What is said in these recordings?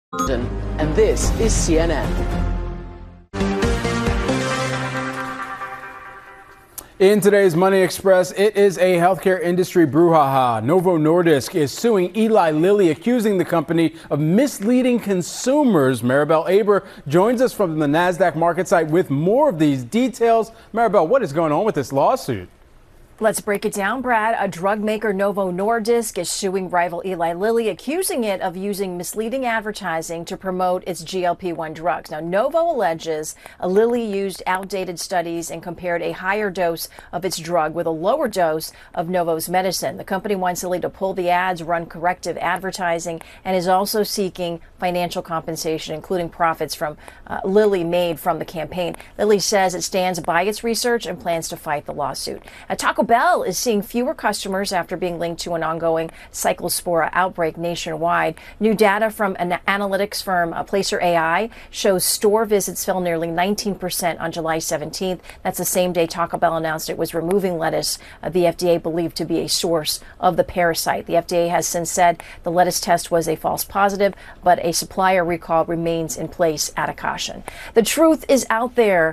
And this is CNN. In today's Money Express, it is a healthcare industry brouhaha. Novo Nordisk is suing Eli Lilly, accusing the company of misleading consumers. Maribel Aber joins us from the NASDAQ market site with more of these details. Maribel, what is going on with this lawsuit? Let's break it down, Brad. A drug maker, Novo Nordisk, is suing rival Eli Lilly, accusing it of using misleading advertising to promote its GLP-1 drugs. Now, Novo alleges Lilly used outdated studies and compared a higher dose of its drug with a lower dose of Novo's medicine. The company wants Lilly to pull the ads, run corrective advertising, and is also seeking financial compensation, including profits from Lilly made from the campaign. Lilly says it stands by its research and plans to fight the lawsuit. Taco Bell is seeing fewer customers after being linked to an ongoing Cyclospora outbreak nationwide. New data from an analytics firm, Placer AI, shows store visits fell nearly 19% on July 17th. That's the same day Taco Bell announced it was removing lettuce the FDA believed to be a source of the parasite. The FDA has since said the lettuce test was a false positive, but a supplier recall remains in place out of caution. The truth is out there,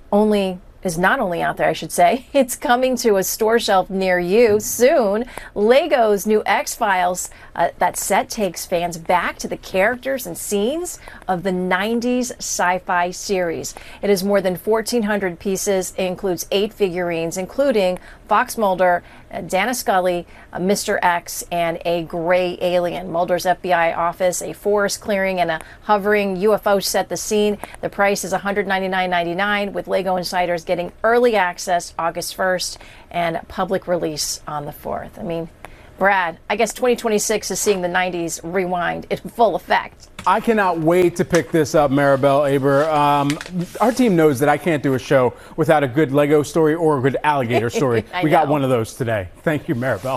not only out there, I should say. It's coming to a store shelf near you soon. Lego's new X-Files, that set takes fans back to the characters and scenes of the 90s sci-fi series. It has more than 1,400 pieces. It includes 8 figurines, including Fox Mulder, Dana Scully, Mr. X, and a gray alien. Mulder's FBI office, a forest clearing, and a hovering UFO set the scene. The price is $199.99, with Lego insiders getting early access August 1st and public release on the 4th. I mean, Brad, I guess 2026 is seeing the 90s rewind in full effect. I cannot wait to pick this up, Maribel Aber. Our team knows that I can't do a show without a good Lego story or a good alligator story. We got one of those today. Thank you, Maribel.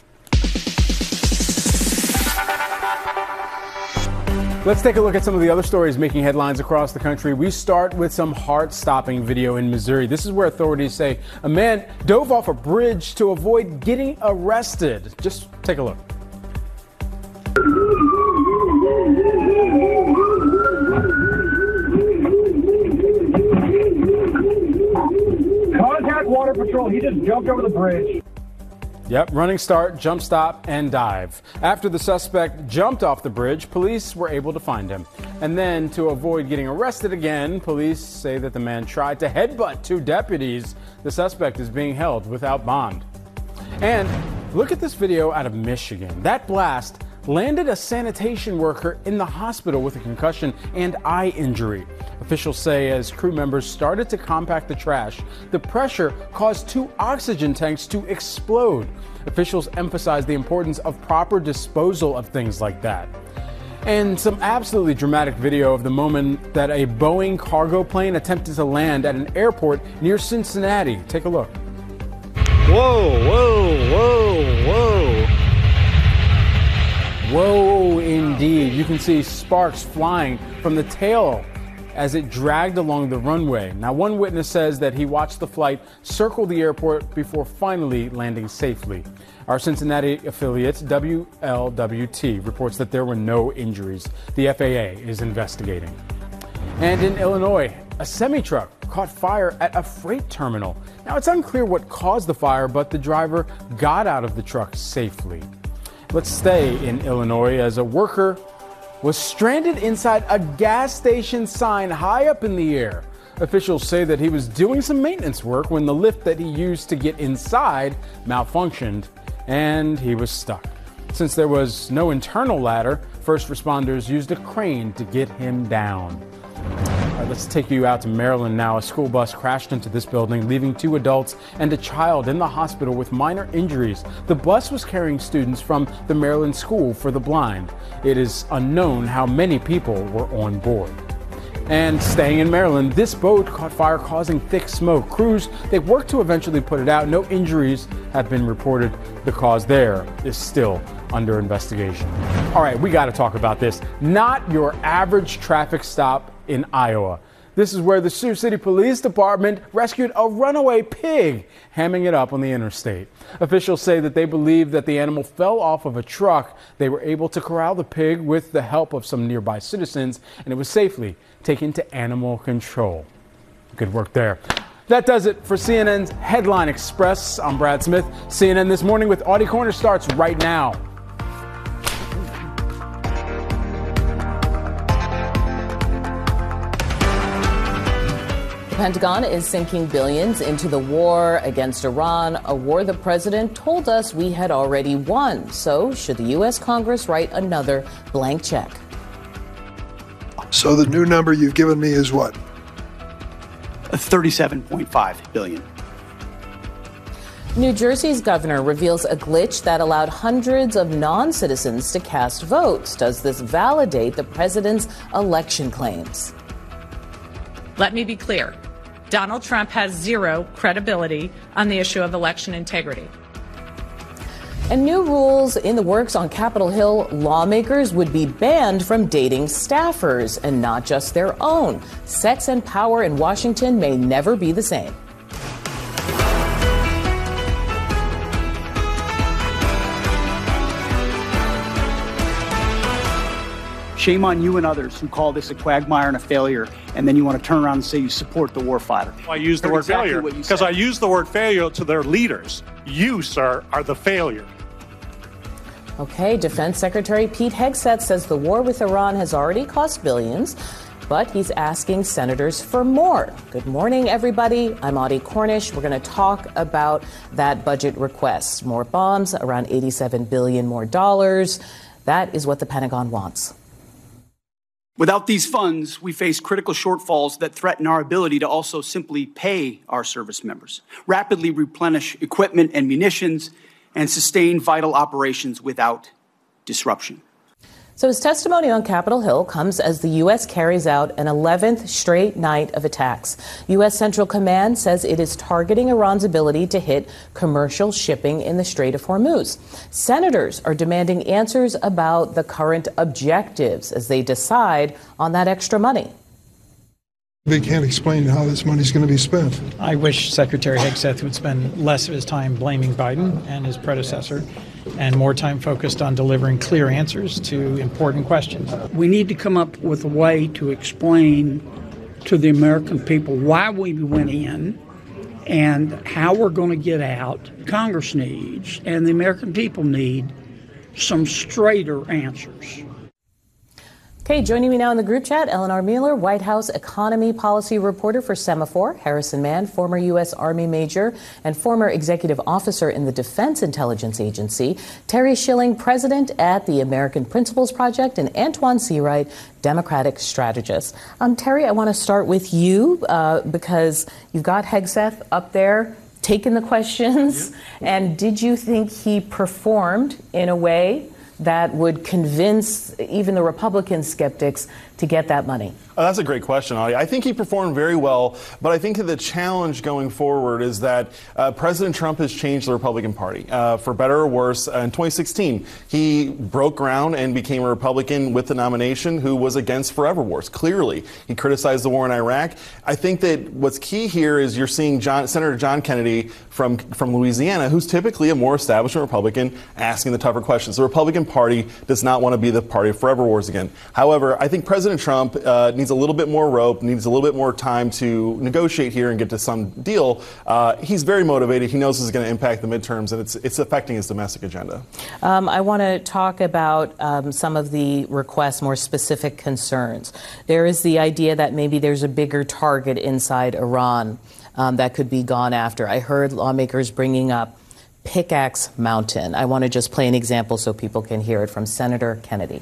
Let's take a look at some of the other stories making headlines across the country. We start with some heart-stopping video in Missouri. This is where authorities say a man dove off a bridge to avoid getting arrested. Just take a look. Contact Water Patrol. He just jumped over the bridge. Yep, running start, jump stop, and dive. After the suspect jumped off the bridge, police were able to find him. And then, to avoid getting arrested again, police say that the man tried to headbutt 2 deputies. The suspect is being held without bond. And look at this video out of Michigan. That blast landed a sanitation worker in the hospital with a concussion and eye injury. Officials say as crew members started to compact the trash, the pressure caused 2 oxygen tanks to explode. Officials emphasize the importance of proper disposal of things like that. And some absolutely dramatic video of the moment that a Boeing cargo plane attempted to land at an airport near Cincinnati. Take a look. Whoa, whoa, whoa, whoa. Whoa, indeed. You can see sparks flying from the tail as it dragged along the runway. Now, one witness says that he watched the flight circle the airport before finally landing safely. Our Cincinnati affiliate, WLWT, reports that there were no injuries. The FAA is investigating. And in Illinois, a semi-truck caught fire at a freight terminal. Now, it's unclear what caused the fire, but the driver got out of the truck safely. Let's stay in Illinois as a worker was stranded inside a gas station sign high up in the air. Officials say that he was doing some maintenance work when the lift that he used to get inside malfunctioned and he was stuck. Since there was no internal ladder, first responders used a crane to get him down. Let's take you out to Maryland now. A school bus crashed into this building, leaving 2 adults and a child in the hospital with minor injuries. The bus was carrying students from the Maryland School for the Blind. It is unknown how many people were on board. And staying in Maryland, this boat caught fire causing thick smoke. Crews, they worked to eventually put it out. No injuries have been reported. The cause there is still under investigation. All right, we got to talk about this. Not your average traffic stop in Iowa. This is where the Sioux City Police Department rescued a runaway pig, hamming it up on the interstate. Officials say that they believe that the animal fell off of a truck. They were able to corral the pig with the help of some nearby citizens, and it was safely taken to animal control. Good work there. That does it for CNN's Headline Express. I'm Brad Smith. CNN This Morning with Audie Corner starts right now. The Pentagon is sinking billions into the war against Iran, a war the president told us we had already won. So should the U.S. Congress write another blank check? So the new number you've given me is what? $37.5 billion. New Jersey's governor reveals a glitch that allowed hundreds of non-citizens to cast votes. Does this validate the president's election claims? Let me be clear. Donald Trump has zero credibility on the issue of election integrity. And new rules in the works on Capitol Hill. Lawmakers would be banned from dating staffers, and not just their own. Sex and power in Washington may never be the same. Shame on you and others who call this a quagmire and a failure, and then you want to turn around and say you support the warfighter. I use the word failure because I use the word failure to their leaders. You, sir, are the failure. Okay, Defense Secretary Pete Hegseth says the war with Iran has already cost billions, but he's asking senators for more. Good morning, everybody. I'm Audie Cornish. We're going to talk about that budget request. More bombs, around $87 billion more dollars. That is what the Pentagon wants. Without these funds, we face critical shortfalls that threaten our ability to also simply pay our service members, rapidly replenish equipment and munitions, and sustain vital operations without disruption. So his testimony on Capitol Hill comes as the U.S. carries out an 11th straight night of attacks. U.S. Central Command says it is targeting Iran's ability to hit commercial shipping in the Strait of Hormuz. Senators are demanding answers about the current objectives as they decide on that extra money. They can't explain how this money is going to be spent. I wish Secretary Hegseth would spend less of his time blaming Biden and his predecessor and more time focused on delivering clear answers to important questions. We need to come up with a way to explain to the American people why we went in and how we're going to get out. Congress needs, and the American people need, some straighter answers. Okay, joining me now in the group chat, Eleanor Mueller, White House economy policy reporter for Semaphore, Harrison Mann, former U.S. Army major and former executive officer in the Defense Intelligence Agency, Terry Schilling, president at the American Principles Project, and Antoine Seawright, Democratic strategist. Terry, I want to start with you because you've got Hegseth up there taking the questions. And did you think he performed in a way that would convince even the Republican skeptics to get that money? Oh, that's a great question, Audie. I think he performed very well, but I think that the challenge going forward is that President Trump has changed the Republican Party, for better or worse. In 2016, he broke ground and became a Republican with the nomination who was against forever wars. Clearly, he criticized the war in Iraq. I think that what's key here is you're seeing Senator John Kennedy from Louisiana, who's typically a more establishment Republican, asking the tougher questions. The Republican Party does not want to be the party of forever wars again. However, I think President Trump needs a little bit more rope, needs a little bit more time to negotiate here and get to some deal. He's very motivated. He knows this is going to impact the midterms, and it's affecting his domestic agenda. I want to talk about some of the requests, more specific concerns. There is the idea that maybe there's a bigger target inside Iran that could be gone after. I heard lawmakers bringing up Pickaxe Mountain. I want to just play an example so people can hear it from Senator Kennedy.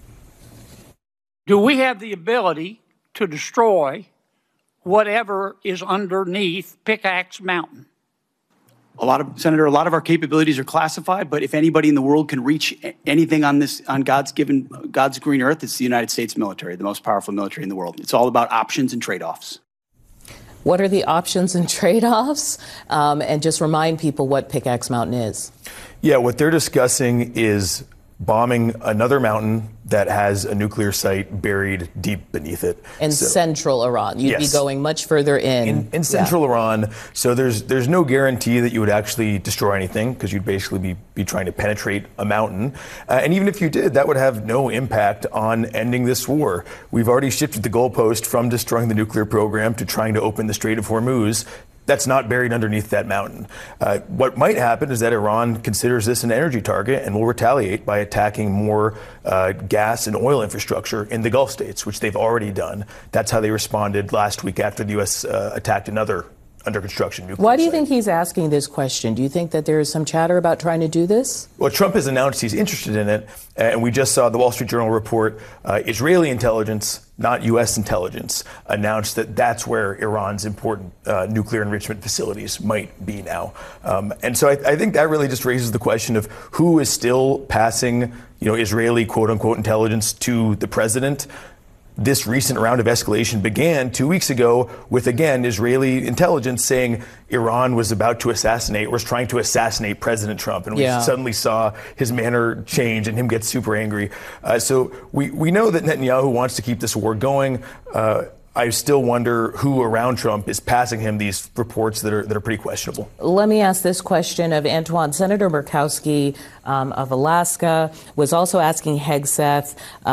Do we have the ability to destroy whatever is underneath Pickaxe Mountain? Senator, a lot of our capabilities are classified, but if anybody in the world can reach anything on God's green earth, it's the United States military, the most powerful military in the world. It's all about options and trade-offs. What are the options and trade-offs? And just remind people what Pickaxe Mountain is. Yeah, what they're discussing is bombing another mountain that has a nuclear site buried deep beneath it. In central Iran. You'd be going much further in central Iran. So there's no guarantee that you would actually destroy anything, because you'd basically be trying to penetrate a mountain. And even if you did, that would have no impact on ending this war. We've already shifted the goalpost from destroying the nuclear program to trying to open the Strait of Hormuz. That's not buried underneath that mountain. What might happen is that Iran considers this an energy target and will retaliate by attacking more gas and oil infrastructure in the Gulf states, which they've already done. That's how they responded last week after the U.S. attacked another under construction nuclear Why do you site. think he's asking this question? Do you think that there is some chatter about trying to do this? Well, Trump has announced he's interested in it, and we just saw the Wall Street Journal report Israeli intelligence, not U.S. intelligence, announced that that's where Iran's important nuclear enrichment facilities might be now. And so I think that really just raises the question of who is still passing, Israeli quote-unquote intelligence to the president. This recent round of escalation began 2 weeks ago with, again, Israeli intelligence saying Iran was trying to assassinate President Trump. And we suddenly saw his manner change and him get super angry. So we know that Netanyahu wants to keep this war going. I still wonder who around Trump is passing him these reports that are pretty questionable. Let me ask this question of Antoine. Senator Murkowski of Alaska was also asking Hegseth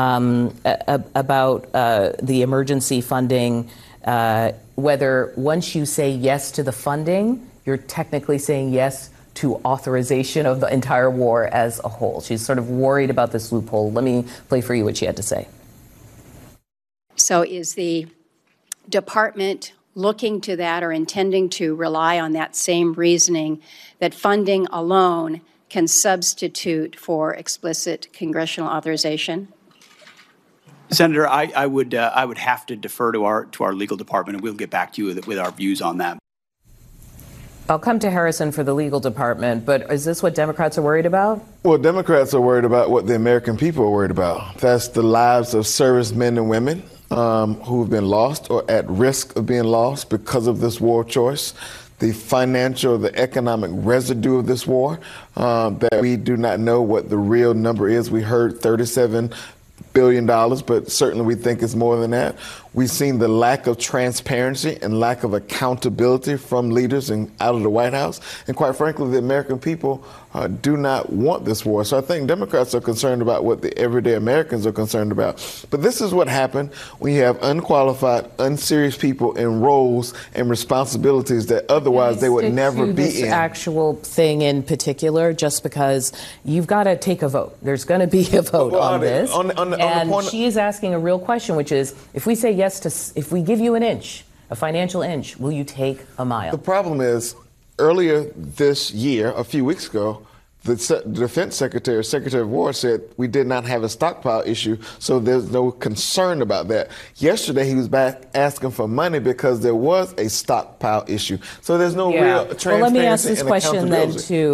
about the emergency funding, whether once you say yes to the funding, you're technically saying yes to authorization of the entire war as a whole. She's sort of worried about this loophole. Let me play for you what she had to say. So is the department looking to that or intending to rely on that same reasoning that funding alone can substitute for explicit congressional authorization? Senator, I would have to defer to our legal department, and we'll get back to you with our views on that. I'll come to Harrison for the legal department, but is this what Democrats are worried about? Well, Democrats are worried about what the American people are worried about. That's the lives of servicemen and women who have been lost or at risk of being lost because of this war of choice. The financial, the economic residue of this war, that we do not know what the real number is. We heard $37 billion, but certainly we think it's more than that. We've seen the lack of transparency and lack of accountability from leaders and out of the White House. And quite frankly, the American people do not want this war. So I think Democrats are concerned about what the everyday Americans are concerned about. But this is what happened when you have unqualified, unserious people in roles and responsibilities that otherwise they would never be this in. Actual thing in particular, just because you've got to take a vote. There's going to be a vote on this. And she is asking a real question, which is, if we say yes if we give you an inch, a financial inch, will you take a mile? The problem is, earlier this year, a few weeks ago, the Defense Secretary of War said we did not have a stockpile issue, so there's no concern about that. Yesterday, he was back asking for money because there was a stockpile issue. So there's no real transparency. Well, let me ask this question then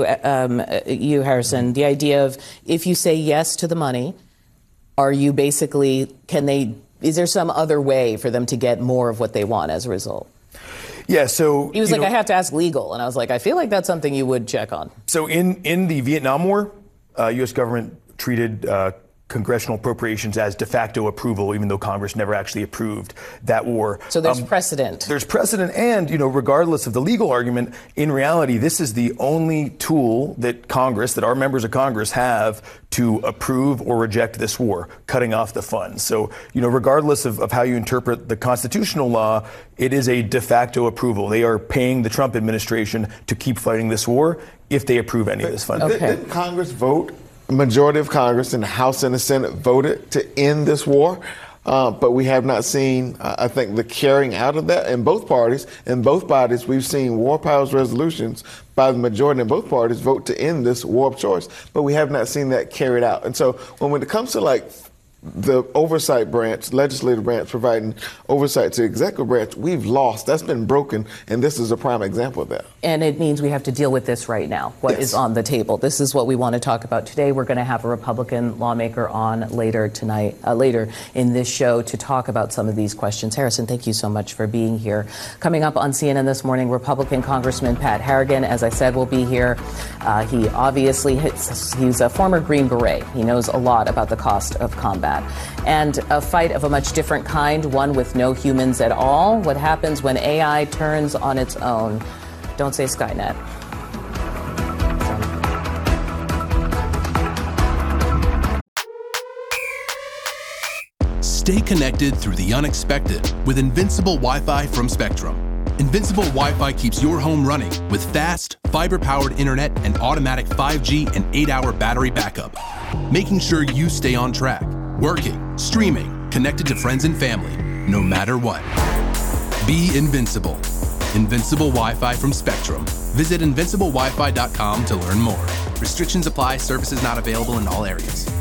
to you, Harrison. The idea of if you say yes to the money, are you basically, is there some other way for them to get more of what they want as a result? Yeah, so... He was like, I have to ask legal. And I was like, I feel like that's something you would check on. So in the Vietnam War, U.S. government treated congressional appropriations as de facto approval, even though Congress never actually approved that war. So there's precedent. There's precedent, and, regardless of the legal argument, in reality, this is the only tool that our members of Congress have to approve or reject this war, cutting off the funds. So, regardless of how you interpret the constitutional law, it is a de facto approval. They are paying the Trump administration to keep fighting this war if they approve any of this funding. Didn't Congress vote? Majority of Congress in the House and the Senate voted to end this war, but we have not seen, I think, the carrying out of that in both parties. In both bodies, we've seen war powers resolutions by the majority in both parties vote to end this war of choice, but we have not seen that carried out. And so when it comes to the oversight branch, legislative branch, providing oversight to the executive branch, we've lost. That's been broken, and this is a prime example of that. And it means we have to deal with this right now, what is on the table. This is what we want to talk about today. We're going to have a Republican lawmaker on later tonight, later in this show to talk about some of these questions. Harrison, thank you so much for being here. Coming up on CNN this morning, Republican Congressman Pat Harrigan, as I said, will be here. He obviously he's a former Green Beret. He knows a lot about the cost of combat. And a fight of a much different kind, one with no humans at all. What happens when AI turns on its own? Don't say Skynet. Stay connected through the unexpected with Invincible Wi-Fi from Spectrum. Invincible Wi-Fi keeps your home running with fast, fiber-powered internet and automatic 5G and 8-hour battery backup, making sure you stay on track, working, streaming, connected to friends and family, no matter what. Be invincible. Invincible Wi-Fi from Spectrum. Visit invinciblewifi.com to learn more. Restrictions apply. Services not available in all areas.